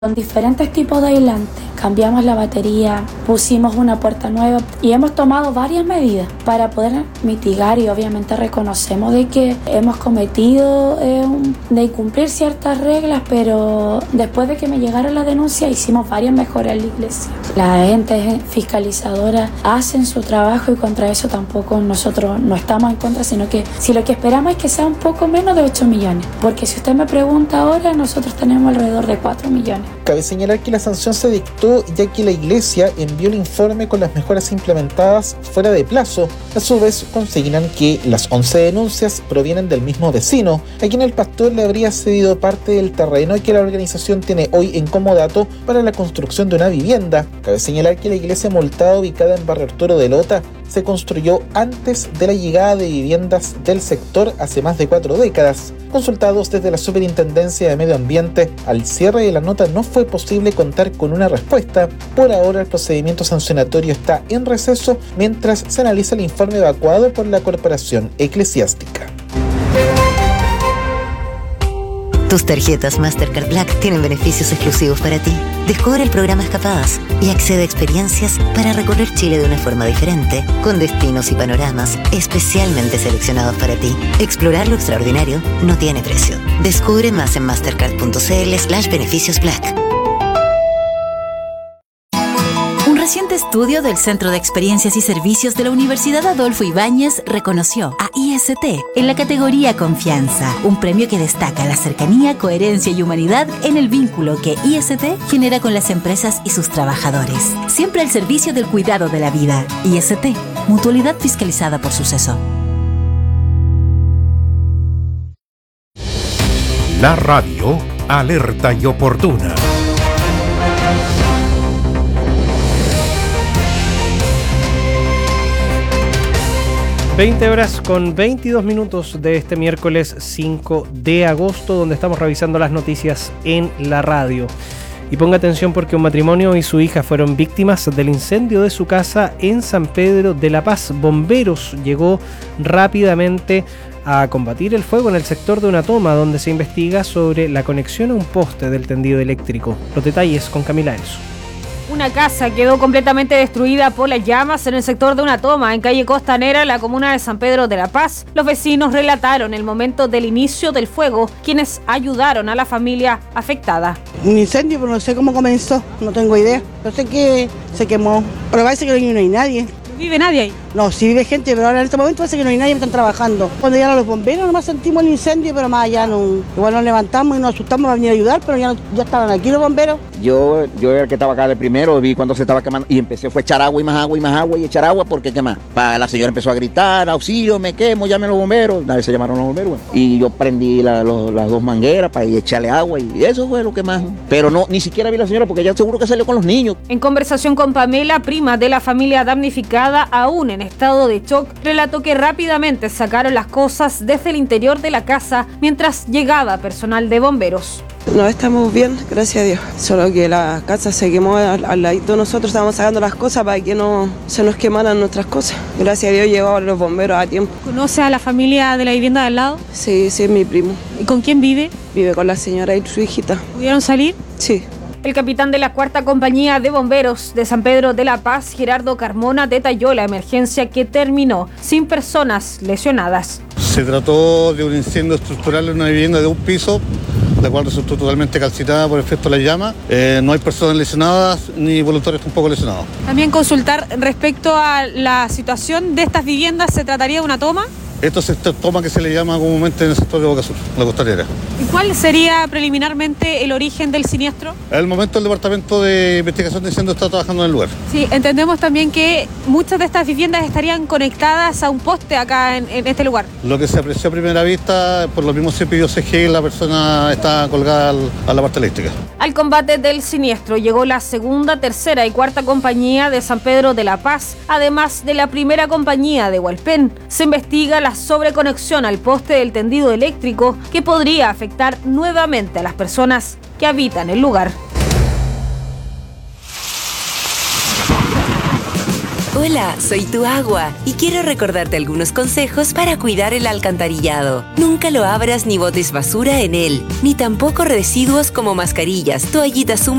con diferentes tipos de aislantes. Cambiamos la batería, pusimos una puerta nueva y hemos tomado varias medidas para poder mitigar, y obviamente reconocemos de que hemos cometido de incumplir ciertas reglas, pero después de que me llegara la denuncia hicimos varias mejoras en la iglesia. Las entes fiscalizadoras hacen su trabajo y contra eso tampoco nosotros no estamos en contra, sino que si lo que esperamos es que sea un poco menos de 8 millones, porque si usted me pregunta ahora, nosotros tenemos alrededor de 4 millones. Cabe señalar que la sanción se dictó ya que la iglesia envió el informe con las mejoras implementadas fuera de plazo. A su vez, consignan que las 11 denuncias provienen del mismo vecino, a quien el pastor le habría cedido parte del terreno y que la organización tiene hoy en comodato para la construcción de una vivienda. Cabe señalar que la iglesia multada, ubicada en Barrio Arturo de Lota, se construyó antes de la llegada de viviendas del sector hace más de 4 décadas. Consultados desde la Superintendencia de Medio Ambiente, al cierre de la nota no fue posible contar con una respuesta. Por ahora el procedimiento sancionatorio está en receso mientras se analiza el informe evacuado por la Corporación Eclesiástica. Tus tarjetas Mastercard Black tienen beneficios exclusivos para ti. Descubre el programa Escapadas y accede a experiencias para recorrer Chile de una forma diferente, con destinos y panoramas especialmente seleccionados para ti. Explorar lo extraordinario no tiene precio. Descubre más en mastercard.cl/beneficios Black. Un reciente estudio del Centro de Experiencias y Servicios de la Universidad Adolfo Ibáñez reconoció a IST en la categoría Confianza, un premio que destaca la cercanía, coherencia y humanidad en el vínculo que IST genera con las empresas y sus trabajadores. Siempre al servicio del cuidado de la vida. IST, mutualidad fiscalizada por Suceso. La radio alerta y oportuna. 20:22 de este miércoles 5 de agosto, donde estamos revisando las noticias en la radio. Y ponga atención porque un matrimonio y su hija fueron víctimas del incendio de su casa en San Pedro de la Paz. Bomberos llegó rápidamente a combatir el fuego en el sector de una toma donde se investiga sobre la conexión a un poste del tendido eléctrico. Los detalles con Camila Enzo. Una casa quedó completamente destruida por las llamas en el sector de una toma en calle Costanera, en la comuna de San Pedro de la Paz. Los vecinos relataron el momento del inicio del fuego, quienes ayudaron a la familia afectada. Un incendio, pero no sé cómo comenzó, no tengo idea. Yo sé que se quemó, pero parece que no hay nadie. ¿No vive nadie ahí? No, sí vive gente, pero ahora en este momento parece que no hay nadie, están trabajando. Cuando llegaron los bomberos nomás sentimos el incendio, pero más allá no. Igual nos levantamos y nos asustamos para venir a ayudar, pero ya estaban aquí los bomberos. Yo era el que estaba acá de primero, vi cuando se estaba quemando y empecé fue a echar agua y más agua y más agua y echar agua porque qué más. La señora empezó a gritar, auxilio, me quemo, llamen los bomberos. Nadie se llamaron los bomberos. Bueno. Y yo prendí las 2 mangueras para echarle agua y eso fue lo que más. Pero no, ni siquiera vi a la señora porque ella seguro que salió con los niños. En conversación con Pamela, prima de la familia damnificada, aún en estado de shock, relató que rápidamente sacaron las cosas desde el interior de la casa mientras llegaba personal de bomberos. No, estamos bien, gracias a Dios. Solo que la casa se quemó al ladito. Nosotros estábamos sacando las cosas para que no se nos quemaran nuestras cosas. Gracias a Dios llegaron los bomberos a tiempo. ¿Conoce a la familia de la vivienda de al lado? Sí, es mi primo. ¿Y con quién vive? Vive con la señora y su hijita. ¿Pudieron salir? Sí. El capitán de la 4ª Compañía de Bomberos de San Pedro de la Paz, Gerardo Carmona, detalló la emergencia que terminó sin personas lesionadas. Se trató de un incendio estructural en una vivienda de un piso, la cual resultó totalmente calcitada por efecto de la llama. No hay personas lesionadas ni voluntarios tampoco lesionados. También consultar respecto a la situación de estas viviendas, ¿se trataría de una toma? Esto es esta toma que se le llama comúnmente en el sector de Boca Sur, la costanera. ¿Y cuál sería preliminarmente el origen del siniestro? Al momento el Departamento de Investigación de Incendios está trabajando en el lugar. Sí, entendemos también que muchas de estas viviendas estarían conectadas a un poste acá en este lugar. Lo que se apreció a primera vista, por lo mismo se pidió CGI, la persona está colgada a la parte eléctrica. Al combate del siniestro llegó la 2ª, 3ª y 4ª Compañía de San Pedro de la Paz, además de la 1ª Compañía de Hualpén. Se investiga la sobreconexión al poste del tendido eléctrico que podría afectar nuevamente a las personas que habitan el lugar. Hola, soy tu agua y quiero recordarte algunos consejos para cuidar el alcantarillado. Nunca lo abras ni botes basura en él, ni tampoco residuos como mascarillas, toallitas húmedas